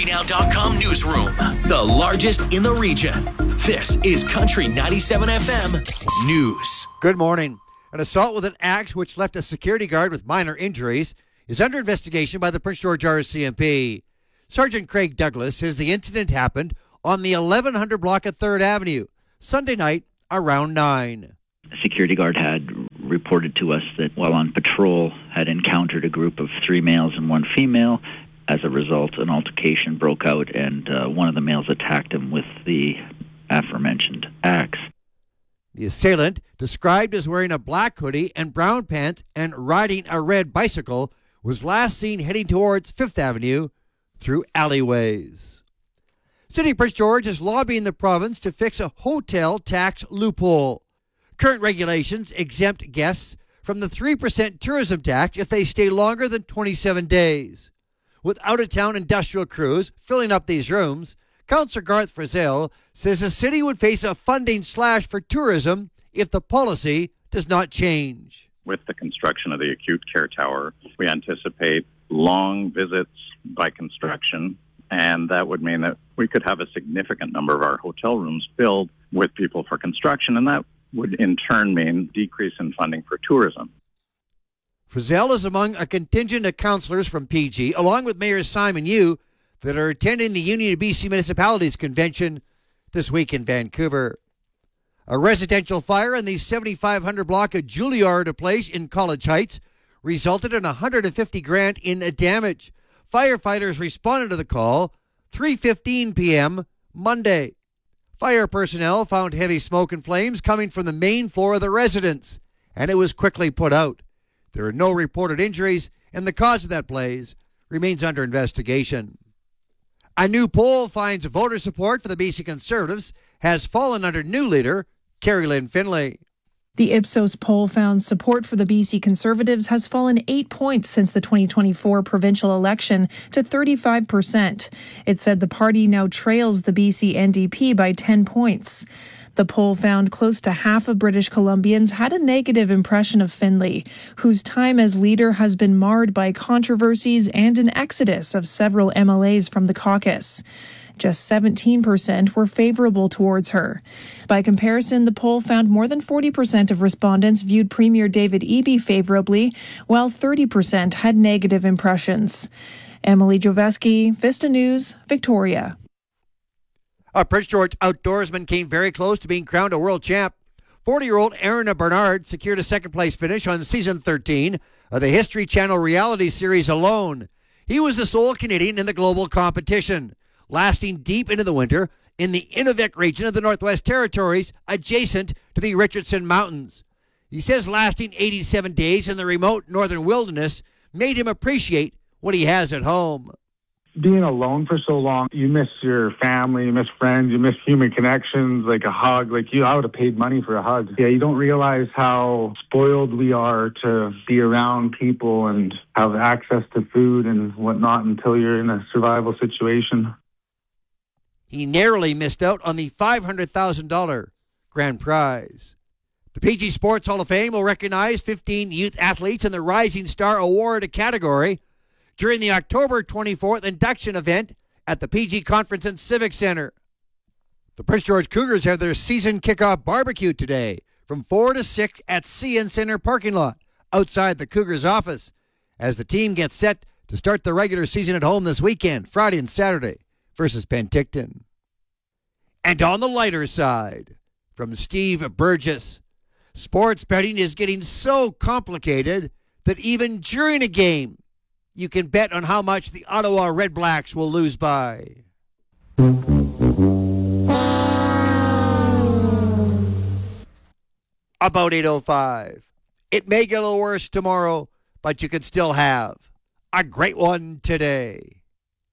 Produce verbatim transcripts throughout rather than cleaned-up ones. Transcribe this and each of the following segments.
Country Now dot com newsroom, the largest in the region. This is Country ninety-seven F M News. Good morning. An assault with an axe which left a security guard with minor injuries is under investigation by the Prince George R C M P. Sergeant Craig Douglas says the incident happened on the eleven hundred block of third Avenue, Sunday night around nine. A security guard had reported to us that while on patrol had encountered a group of three males and one female. As a result, an altercation broke out and uh, one of the males attacked him with the aforementioned axe. The assailant, described as wearing a black hoodie and brown pants and riding a red bicycle, was last seen heading towards Fifth Avenue through alleyways. City of Prince George is lobbying the province to fix a hotel tax loophole. Current regulations exempt guests from the three percent tourism tax if they stay longer than twenty-seven days. With out-of-town industrial crews filling up these rooms, Councillor Garth Frizzell says the city would face a funding slash for tourism if the policy does not change. With the construction of the acute care tower, we anticipate long visits by construction, and that would mean that we could have a significant number of our hotel rooms filled with people for construction, and that would in turn mean decrease in funding for tourism. Frizzell is among a contingent of councillors from P G, along with Mayor Simon Yu, that are attending the Union of B C Municipalities Convention this week in Vancouver. A residential fire in the seventy-five hundred block of Juilliard Place in College Heights resulted in one hundred fifty grand in damage. Firefighters responded to the call three fifteen p.m. Monday. Fire personnel found heavy smoke and flames coming from the main floor of the residence, and it was quickly put out. There are no reported injuries, and the cause of that blaze remains under investigation. A new poll finds voter support for the B C Conservatives has fallen under new leader Carrie Lynn Finlay. The Ipsos poll found support for the B C Conservatives has fallen eight points since the twenty twenty-four provincial election to thirty-five percent. It said the party now trails the B C N D P by ten points. The poll found close to half of British Columbians had a negative impression of Finlay, whose time as leader has been marred by controversies and an exodus of several M L As from the caucus. Just seventeen percent were favorable towards her. By comparison, the poll found more than forty percent of respondents viewed Premier David Eby favorably, while thirty percent had negative impressions. Emily Joveski, Vista News, Victoria. A Prince George outdoorsman came very close to being crowned a world champ. forty-year-old Aaron Bernard secured a second-place finish on season thirteen of the History Channel reality series Alone. He was the sole Canadian in the global competition, lasting deep into the winter in the Inuvik region of the Northwest Territories, adjacent to the Richardson Mountains. He says lasting eighty-seven days in the remote northern wilderness made him appreciate what he has at home. Being alone for so long, you miss your family, you miss friends, you miss human connections, like a hug. Like you, I would have paid money for a hug. Yeah, you don't realize how spoiled we are to be around people and have access to food and whatnot until you're in a survival situation. He narrowly missed out on the five hundred thousand dollars grand prize. The P G Sports Hall of Fame will recognize fifteen youth athletes in the Rising Star Award category during the October twenty-fourth induction event at the P G Conference and Civic Center. The Prince George Cougars have their season kickoff barbecue today from four to six at C N Center parking lot outside the Cougars office as the team gets set to start the regular season at home this weekend, Friday and Saturday, versus Penticton. And on the lighter side, from Steve Burgess, sports betting is getting so complicated that even during a game, you can bet on how much the Ottawa Red Blacks will lose by. About eight oh five. It may get a little worse tomorrow, but you can still have a great one today.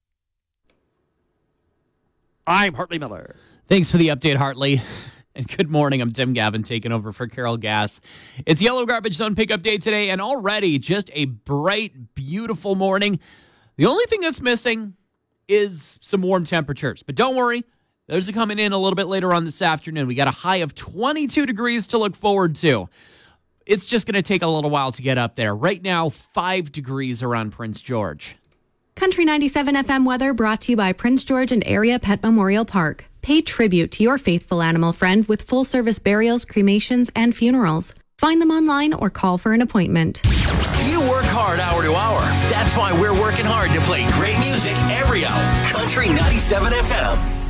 I'm Hartley Miller. Thanks for the update, Hartley. And good morning, I'm Tim Gavin, taking over for Carol Gass. It's Yellow Garbage Zone pickup day today, and already just a bright, beautiful morning. The only thing that's missing is some warm temperatures. But don't worry, those are coming in a little bit later on this afternoon. We got a high of twenty-two degrees to look forward to. It's just going to take a little while to get up there. Right now, five degrees around Prince George. Country ninety-seven F M weather brought to you by Prince George and Area Pet Memorial Park. Pay tribute to your faithful animal friend with full-service burials, cremations, and funerals. Find them online or call for an appointment. You work hard hour to hour. That's why we're working hard to play great music every hour. Country ninety-seven F M.